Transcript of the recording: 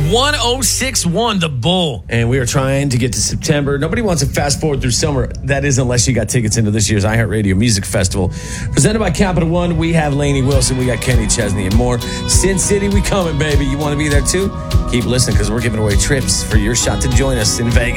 1061, The Bull. And we are trying to get to September. Nobody wants to fast forward through summer. That is unless you got tickets into this year's iHeartRadio Music Festival. Presented by Capital One, we have Lainey Wilson, we got Kenny Chesney, and more. Sin City, we coming, baby. You want to be there too? Keep listening because we're giving away trips for your shot to join us in Vegas.